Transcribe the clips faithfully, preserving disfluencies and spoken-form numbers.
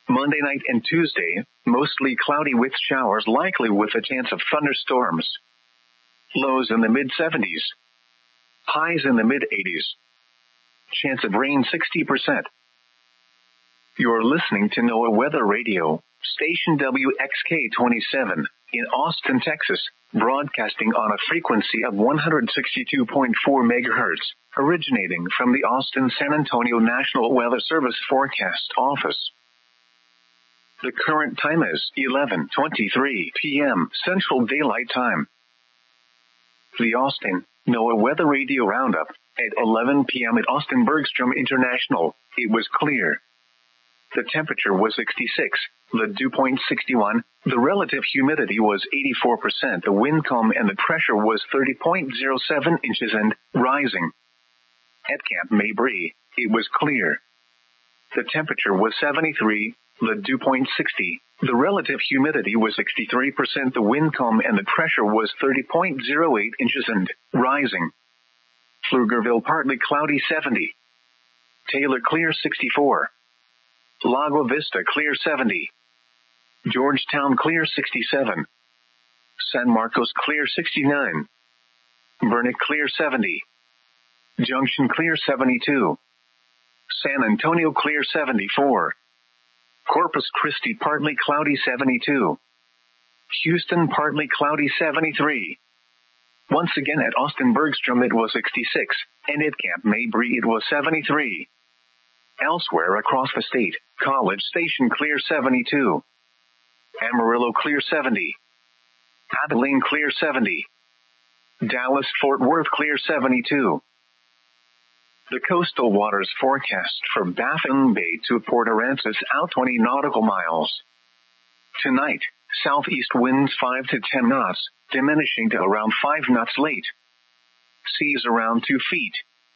Monday night and Tuesday, mostly cloudy with showers likely with a chance of thunderstorms. Lows in the mid seventies. Highs in the mid eighties. Chance of rain sixty percent. You're listening to NOAA Weather Radio, station W X K twenty-seven, in Austin, Texas, broadcasting on a frequency of one hundred sixty-two point four megahertz, originating from the Austin-San Antonio National Weather Service Forecast Office. The current time is eleven twenty-three p.m. Central Daylight Time. The Austin NOAA Weather Radio Roundup. At eleven p.m. at Austin Bergstrom International, it was clear. The temperature was sixty-six, the dew point sixty-one, the relative humidity was eighty-four percent, the wind calm and the pressure was thirty point zero seven inches and rising. At Camp Mabry, it was clear. The temperature was seventy-three, the dew point sixty, the relative humidity was sixty-three percent, the wind calm and the pressure was thirty point zero eight inches and rising. Pflugerville partly cloudy seventy. Taylor clear sixty-four. Lago Vista clear seventy. Georgetown clear sixty-seven. San Marcos clear sixty-nine. Burnet clear seventy. Junction clear seventy-two. San Antonio clear seventy-four. Corpus Christi partly cloudy seventy-two. Houston partly cloudy seventy-three. Once again at Austin Bergstrom it was sixty-six, and at Camp Mabry it was seventy-three. Elsewhere across the state, College Station clear seventy-two. Amarillo clear seventy. Abilene clear seventy. Dallas Fort Worth clear seventy-two. The coastal waters forecast for Baffin Bay to Port Aransas out twenty nautical miles. Tonight, southeast winds five to ten knots, diminishing to around five knots late. Seas around two feet.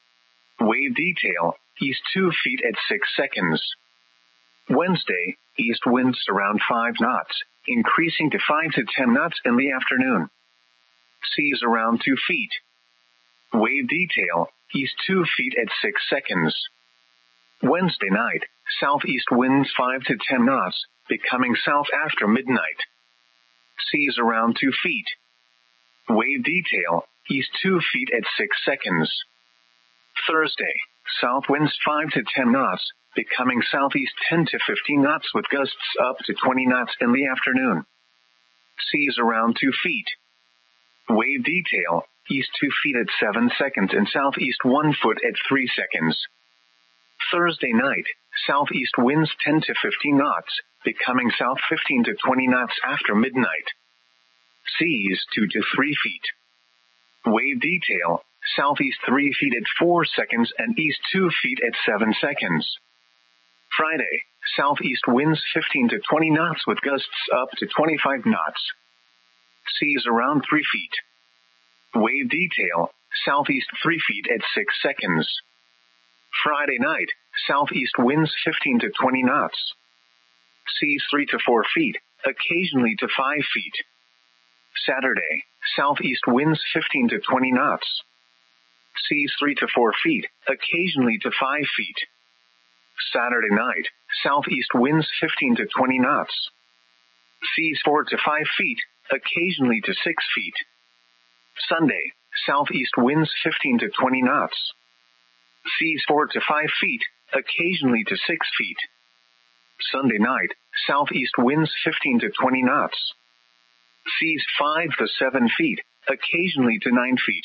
Wave detail, east two feet at six seconds. Wednesday, east winds around five knots, increasing to five to ten knots in the afternoon. Seas around two feet. Wave detail, east two feet at six seconds. Wednesday night, southeast winds five to ten knots, becoming south after midnight. Seas around two feet. Wave detail, east two feet at six seconds. Thursday, south winds five to ten knots, becoming southeast ten to fifteen knots with gusts up to twenty knots in the afternoon. Seas around two feet. Wave detail, east two feet at seven seconds and southeast one foot at three seconds. Thursday night, southeast winds ten to fifteen knots, becoming south fifteen to twenty knots after midnight. Seas two to three feet. Wave detail, southeast three feet at four seconds and east two feet at seven seconds. Friday, southeast winds fifteen to twenty knots with gusts up to twenty-five knots. Seas around three feet. Wave detail, southeast three feet at six seconds. Friday night, southeast winds fifteen to twenty knots. Seas three to four feet, occasionally to five feet. Saturday, southeast winds fifteen to twenty knots. Seas three to four feet, occasionally to five feet. Saturday night, southeast winds fifteen to twenty knots. Seas four to five feet, occasionally to six feet. Sunday, southeast winds fifteen to twenty knots. Seas four to five feet, occasionally to six feet. Sunday night, southeast winds fifteen to twenty knots. Seas five to seven feet, occasionally to nine feet.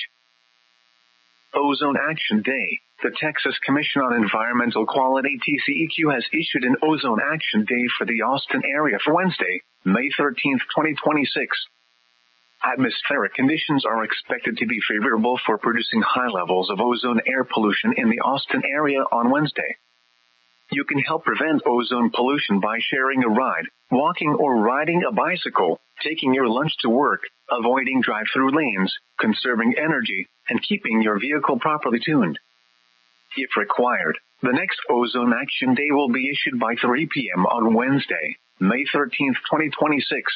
Ozone Action Day. The Texas Commission on Environmental Quality T C E Q has issued an Ozone Action Day for the Austin area for Wednesday, May thirteenth, twenty twenty-six. Atmospheric conditions are expected to be favorable for producing high levels of ozone air pollution in the Austin area on Wednesday. You can help prevent ozone pollution by sharing a ride, walking or riding a bicycle, taking your lunch to work, avoiding drive-through lanes, conserving energy, and keeping your vehicle properly tuned. If required, the next Ozone Action Day will be issued by three p.m. on Wednesday, May thirteenth, twenty twenty-six.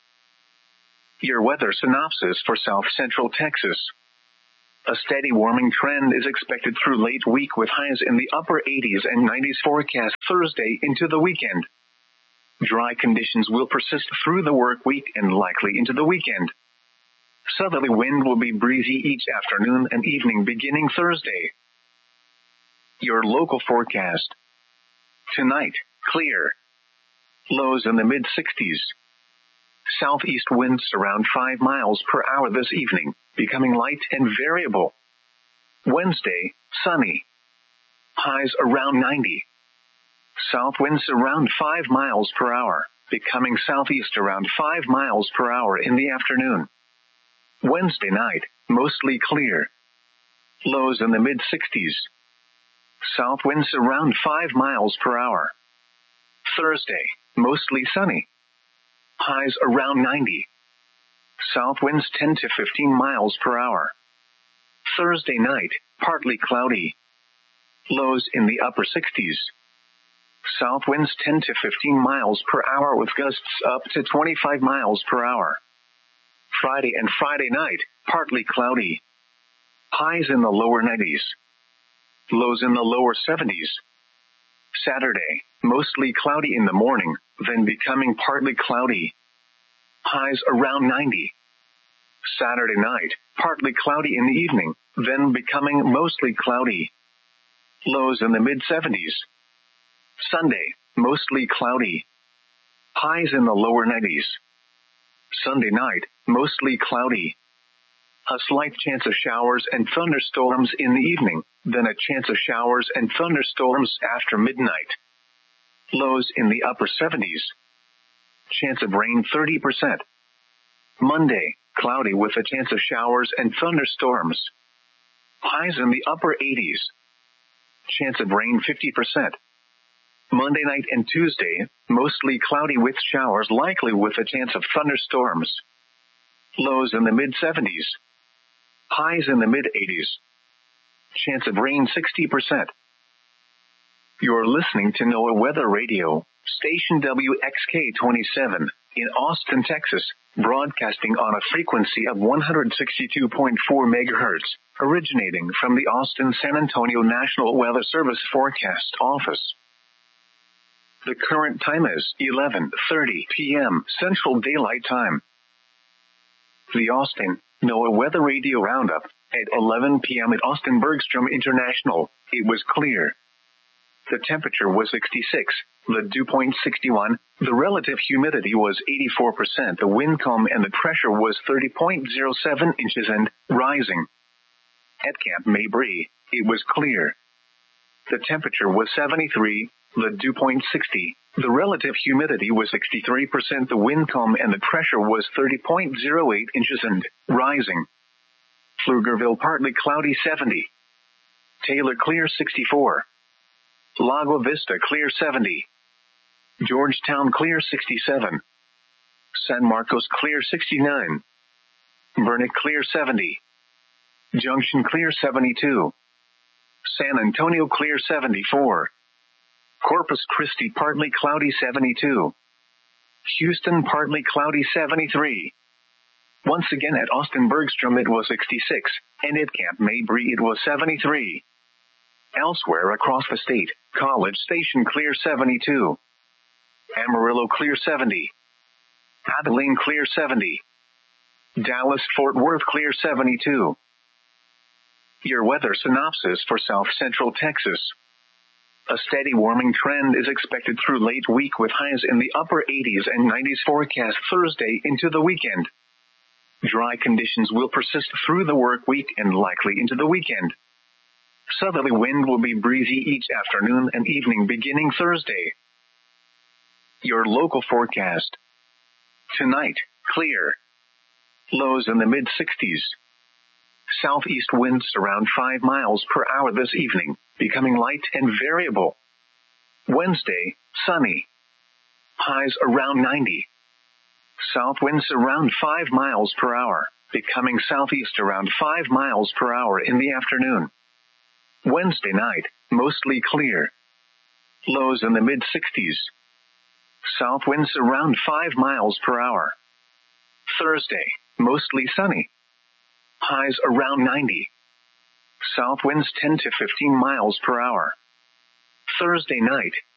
Your weather synopsis for South Central Texas. A steady warming trend is expected through late week with highs in the upper eighties and nineties forecast Thursday into the weekend. Dry conditions will persist through the work week and likely into the weekend. Southerly wind will be breezy each afternoon and evening beginning Thursday. Your local forecast. Tonight, clear. Lows in the mid sixties. Southeast winds around five miles per hour this evening, becoming light and variable. Wednesday, sunny. Highs around ninety. South winds around five miles per hour, becoming southeast around five miles per hour in the afternoon. Wednesday night, mostly clear. Lows in the mid sixties. South winds around five miles per hour. Thursday, mostly sunny. Highs around ninety. South winds ten to fifteen miles per hour. Thursday night, partly cloudy. Lows in the upper sixties. South winds ten to fifteen miles per hour with gusts up to twenty-five miles per hour. Friday and Friday night, partly cloudy. Highs in the lower nineties. Lows in the lower seventies. Saturday, mostly cloudy in the morning, then becoming partly cloudy. Highs around ninety. Saturday night, partly cloudy in the evening, then becoming mostly cloudy. Lows in the mid seventies. Sunday, mostly cloudy. Highs in the lower nineties. Sunday night, mostly cloudy. A slight chance of showers and thunderstorms in the evening, then a chance of showers and thunderstorms after midnight. Lows in the upper seventies. Chance of rain thirty percent. Monday, cloudy with a chance of showers and thunderstorms. Highs in the upper eighties. Chance of rain fifty percent. Monday night and Tuesday, mostly cloudy with showers likely with a chance of thunderstorms. Lows in the mid seventies. Highs in the mid eighties. Chance of rain sixty percent. You're listening to NOAA Weather Radio, station W X K twenty-seven, in Austin, Texas, broadcasting on a frequency of one hundred sixty-two point four megahertz, originating from the Austin San Antonio National Weather Service Forecast Office. The current time is eleven thirty p.m. Central Daylight Time. The Austin NOAA Weather Radio Roundup. At eleven p.m. at Austin Bergstrom International, it was clear. The temperature was sixty-six, the dew point sixty-one, the relative humidity was eighty-four percent, the wind calm and the pressure was thirty point zero seven inches and rising. At Camp Mabry, it was clear. The temperature was seventy-three, the dew point sixty, the relative humidity was sixty-three percent, the wind calm and the pressure was thirty point zero eight inches and rising. Pflugerville partly cloudy seventy. Taylor clear sixty-four. Lago Vista clear seventy. Georgetown clear sixty-seven. San Marcos clear sixty-nine. Burnet clear seventy. Junction clear seventy-two. San Antonio clear seventy-four. Corpus Christi partly cloudy seventy-two. Houston partly cloudy seventy-three. Once again at Austin Bergstrom it was sixty-six, and at Camp Mabry it was seventy-three. Elsewhere across the state, College Station clear seventy-two. Amarillo clear seventy. Abilene clear seventy. Dallas Fort Worth clear seventy-two. Your weather synopsis for South Central Texas. A steady warming trend is expected through late week with highs in the upper eighties and nineties forecast Thursday into the weekend. Dry conditions will persist through the work week and likely into the weekend. Southerly wind will be breezy each afternoon and evening beginning Thursday. Your local forecast. Tonight, clear. Lows in the mid sixties. Southeast winds around five miles per hour this evening, becoming light and variable. Wednesday, sunny. Highs around ninety. South winds around five miles per hour, becoming southeast around five miles per hour in the afternoon. Wednesday night, mostly clear. Lows in the mid sixties. South winds around five miles per hour. Thursday, mostly sunny. Highs around ninety. South winds ten to fifteen miles per hour. Thursday night,